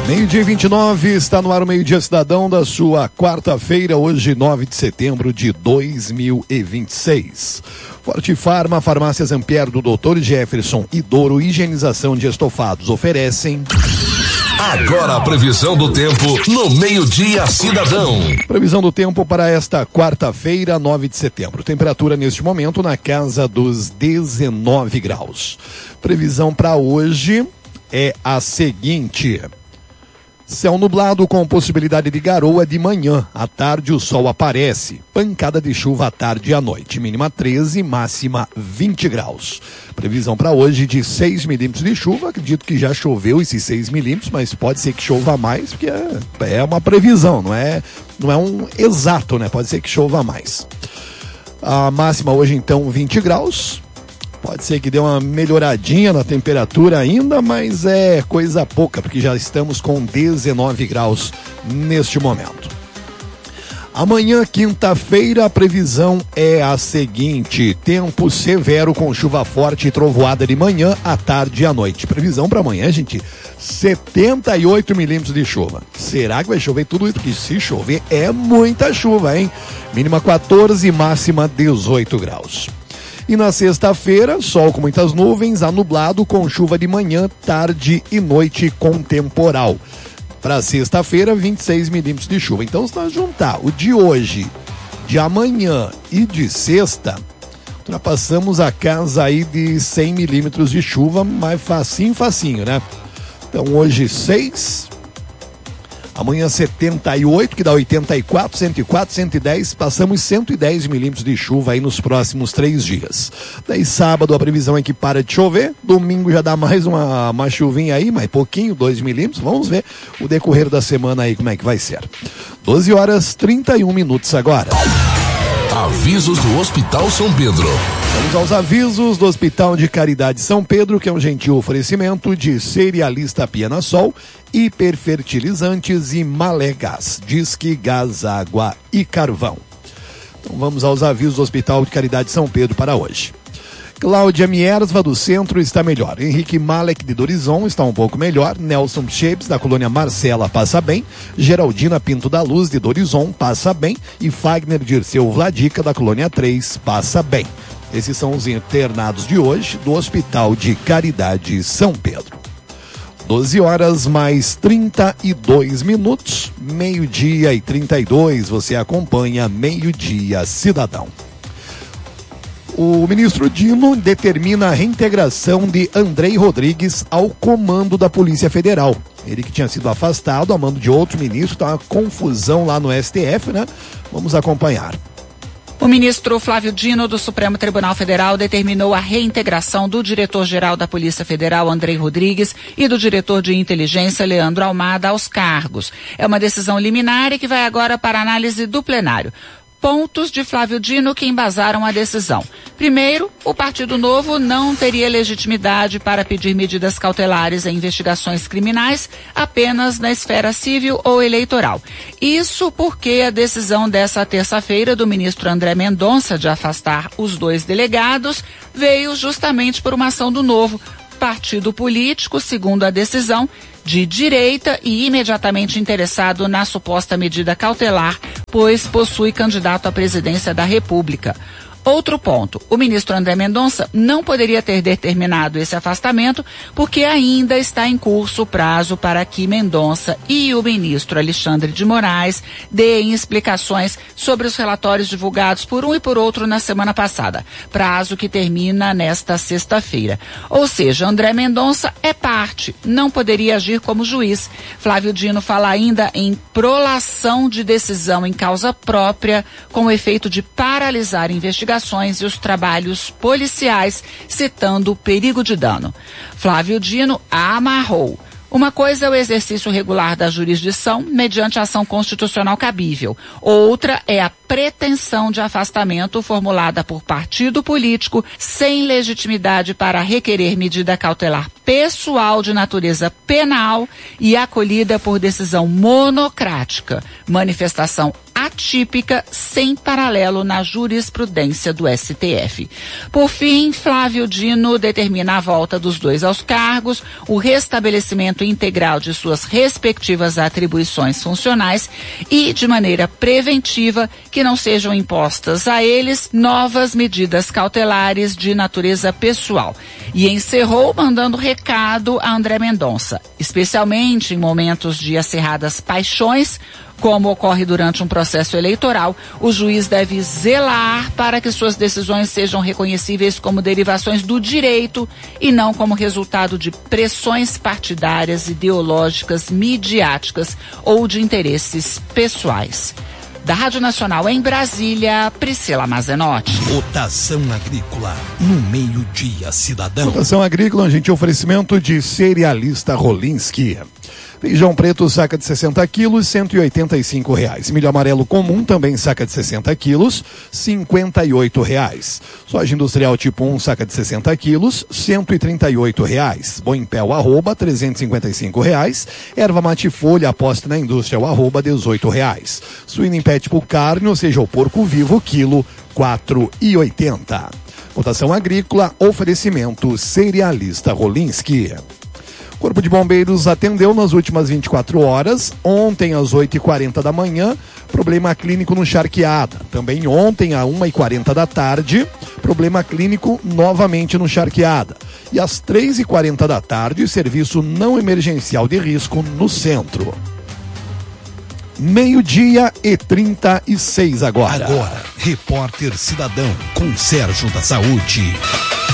Meio-dia 29, está no ar o Meio-dia Cidadão da sua quarta-feira, hoje 9 de setembro de 2026. Forte Farma, Farmácia Zampier do Dr. Jefferson e Douro Higienização de Estofados oferecem... Agora a previsão do tempo no Meio-dia Cidadão. Previsão do tempo para esta quarta-feira, 9 de setembro. Temperatura neste momento na casa dos 19 graus. Previsão para hoje é a seguinte: céu nublado com possibilidade de garoa de manhã. À tarde o sol aparece. Pancada de chuva à tarde e à noite. Mínima 13, máxima 20 graus. Previsão para hoje de 6 milímetros de chuva. Acredito que já choveu esses 6 milímetros, mas pode ser que chova mais, porque é uma previsão, não é um exato, né? Pode ser que chova mais. A máxima hoje então 20 graus. Pode ser que dê uma melhoradinha na temperatura ainda, mas é coisa pouca, porque já estamos com 19 graus neste momento. Amanhã, quinta-feira, a previsão é a seguinte: tempo severo com chuva forte e trovoada de manhã, à tarde e à noite. Previsão para amanhã, gente, 78 milímetros de chuva. Será que vai chover tudo isso? Porque se chover é muita chuva, hein? Mínima 14, máxima 18 graus. E na sexta-feira, sol com muitas nuvens, anublado com chuva de manhã, tarde e noite com temporal. Para sexta-feira, 26 milímetros de chuva. Então, se nós juntar o de hoje, de amanhã e de sexta, ultrapassamos a casa aí de 100 milímetros de chuva, mas facinho, né? Então, hoje 6... Amanhã 78, que dá 84, 104, 110, passamos 110 milímetros de chuva aí nos próximos 3 dias. Daí sábado a previsão é que para de chover, domingo já dá mais uma chuvinha aí, mais pouquinho, 2 milímetros, vamos ver o decorrer da semana aí como é que vai ser. 12 horas 31 minutos agora. Avisos do Hospital São Pedro. Vamos aos avisos do Hospital de Caridade São Pedro, que é um gentil oferecimento de Cerealista Pianasol, hiperfertilizantes e Malé Gás, Disque Gás, Água e Carvão. Então vamos aos avisos do Hospital de Caridade São Pedro para hoje. Cláudia Miersva do Centro está melhor. Henrique Malek de Dorizon está um pouco melhor. Nelson Shapes da colônia Marcela passa bem. Geraldina Pinto da Luz de Dorizon passa bem. E Fagner Dirceu Vladica da colônia 3 passa bem. Esses são os internados de hoje do Hospital de Caridade São Pedro. 12 horas mais 32 minutos. Meio-dia e 32. Você acompanha Meio-dia Cidadão. O ministro Dino determina a reintegração de Andrei Rodrigues ao comando da Polícia Federal. Ele que tinha sido afastado a mando de outro ministro, tá uma confusão lá no STF, né? Vamos acompanhar. O ministro Flávio Dino, do Supremo Tribunal Federal, determinou a reintegração do diretor-geral da Polícia Federal, Andrei Rodrigues, e do diretor de inteligência, Leandro Almada, aos cargos. É uma decisão liminar e que vai agora para análise do plenário. Pontos de Flávio Dino que embasaram a decisão. Primeiro, o Partido Novo não teria legitimidade para pedir medidas cautelares em investigações criminais apenas na esfera civil ou eleitoral. Isso porque a decisão dessa terça-feira do ministro André Mendonça de afastar os 2 delegados veio justamente por uma ação do Novo, partido político, segundo a decisão, de direita e imediatamente interessado na suposta medida cautelar, pois possui candidato à presidência da República. Outro ponto, o ministro André Mendonça não poderia ter determinado esse afastamento porque ainda está em curso o prazo para que Mendonça e o ministro Alexandre de Moraes deem explicações sobre os relatórios divulgados por um e por outro na semana passada, prazo que termina nesta sexta-feira. Ou seja, André Mendonça é parte, não poderia agir como juiz. Flávio Dino fala ainda em prolação de decisão em causa própria, com o efeito de paralisar investigações e os trabalhos policiais, citando o perigo de dano. Flávio Dino amarrou. Uma coisa é o exercício regular da jurisdição mediante ação constitucional cabível. Outra é a pretensão de afastamento formulada por partido político sem legitimidade para requerer medida cautelar pessoal de natureza penal e acolhida por decisão monocrática, manifestação atípica sem paralelo na jurisprudência do STF. Por fim, Flávio Dino determina a volta dos dois aos cargos, o restabelecimento integral de suas respectivas atribuições funcionais e, de maneira preventiva, que não sejam impostas a eles novas medidas cautelares de natureza pessoal. E encerrou mandando recado a André Mendonça, especialmente em momentos de acirradas paixões, como ocorre durante um processo eleitoral, o juiz deve zelar para que suas decisões sejam reconhecíveis como derivações do direito e não como resultado de pressões partidárias, ideológicas, midiáticas ou de interesses pessoais. Da Rádio Nacional em Brasília, Priscila Mazenotti. Cotação agrícola no meio-dia, cidadão. Cotação agrícola, um gentil oferecimento de Cerealista Rolinski. Feijão preto, saca de 60 quilos, R$185. Milho amarelo comum, também saca de 60 quilos, R$58. Soja industrial tipo 1, saca de 60 quilos, R$138. Boi em pé o arroba, R$355. Erva mate folha, aposta na indústria o arroba, R$18. Suíno em pé tipo carne, ou seja, o porco vivo, quilo, R$4,80. Cotação agrícola, oferecimento Cerealista Rolinski. Corpo de Bombeiros atendeu nas últimas 24 horas, ontem às 8h40 da manhã, problema clínico no Charqueada. Também ontem às 1h40 da tarde, problema clínico novamente no Charqueada. E às 3h40 da tarde, serviço não emergencial de risco no centro. 12h36 agora. Agora, Repórter Cidadão com Sérgio da Saúde.